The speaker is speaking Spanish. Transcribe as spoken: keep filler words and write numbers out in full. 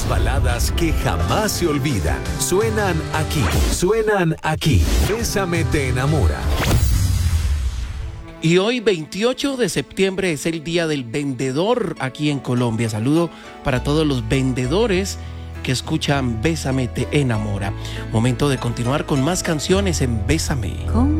Las baladas que jamás se olvidan. Suenan aquí, suenan aquí. Bésame te enamora. Y hoy, veintiocho de septiembre, es el Día del Vendedor aquí en Colombia. Saludo para todos los vendedores que escuchan Bésame te enamora. Momento de continuar con más canciones en Bésame. Con